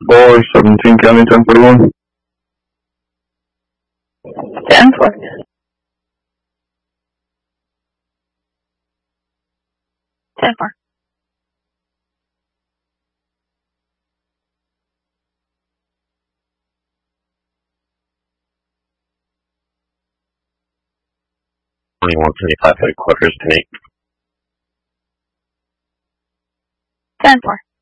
4, 17 County 1041. 10-4. $21.75 headquarters to 10-4.